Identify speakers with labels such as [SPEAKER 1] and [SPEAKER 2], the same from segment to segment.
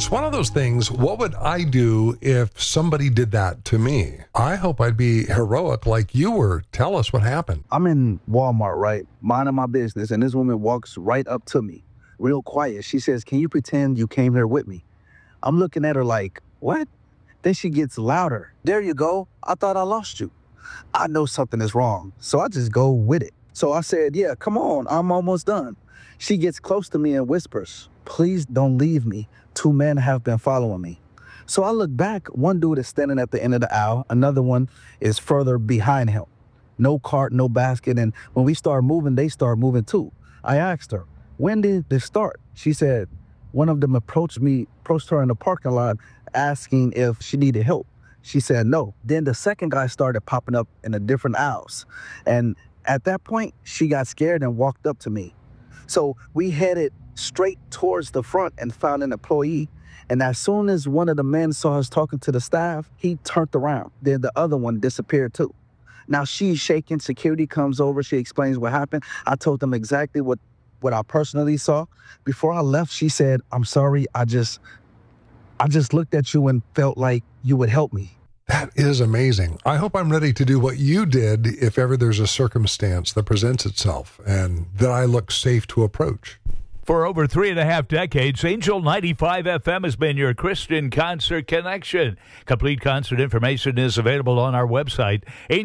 [SPEAKER 1] It's one of those things, what would I do if somebody did that to me? I hope I'd be heroic like you were. Tell us what happened.
[SPEAKER 2] I'm in Walmart, right? Minding my business, and this woman walks right up to me, real quiet. She says, "Can you pretend you came here with me?" I'm looking at her like, what? Then she gets louder. "There you go. I thought I lost you." I know something is wrong, so I just go with it. So I said, "Yeah, come on, I'm almost done." She gets close to me and whispers, "Please don't leave me. 2 men have been following me." So I look back. One dude is standing at the end of the aisle. Another one is further behind him. No cart, no basket. And when we start moving, they start moving too. I asked her, "When did this start?" She said, one of them approached her in the parking lot asking if she needed help. She said no. Then the second guy started popping up in the different aisles. And at that point, she got scared and walked up to me. So we headed straight towards the front and found an employee. And as soon as one of the men saw us talking to the staff, he turned around. Then the other one disappeared too. Now she's shaking. Security comes over. She explains what happened. I told them exactly what I personally saw. Before I left, she said, "I'm sorry. I just looked at you and felt like you would help me."
[SPEAKER 1] That is amazing. I hope I'm ready to do what you did if ever there's a circumstance that presents itself and that I look safe to approach.
[SPEAKER 3] For over 3.5 decades, Angel 95 FM has been your Christian concert connection. Complete concert information is available on our website,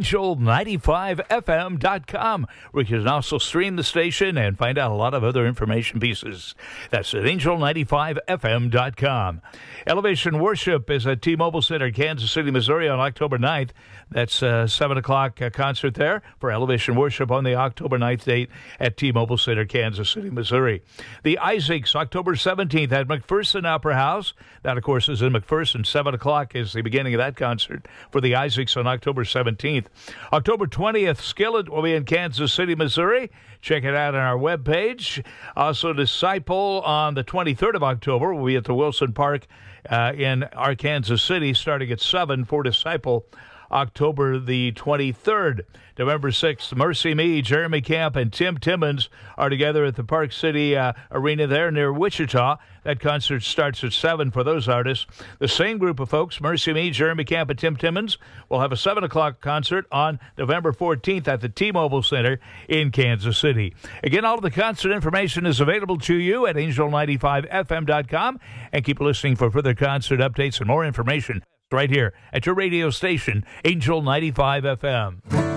[SPEAKER 3] angel95fm.com, where you can also stream the station and find out a lot of other information pieces. That's at angel95fm.com. Elevation Worship is at T-Mobile Center, Kansas City, Missouri on October 9th. That's a 7 o'clock concert there for Elevation Worship on the October 9th date at T-Mobile Center, Kansas City, Missouri. The Isaacs, October 17th at McPherson Opera House. That, of course, is in McPherson. 7 o'clock is the beginning of that concert for the Isaacs on October 17th. October 20th, Skillet will be in Kansas City, Missouri. Check it out on our webpage. Also, Disciple on the 23rd of October will be at the Wilson Park in Kansas City, starting at 7 for Disciple. October the 23rd. November 6th, Mercy Me, Jeremy Camp, and Tim Timmons are together at the Park City Arena there near Wichita. That concert starts at 7 for those artists. The same group of folks, Mercy Me, Jeremy Camp, and Tim Timmons, will have a 7 o'clock concert on November 14th at the T-Mobile Center in Kansas City. Again, all of the concert information is available to you at angel95fm.com, and keep listening for further concert updates and more information right here at your radio station, Angel 95 FM.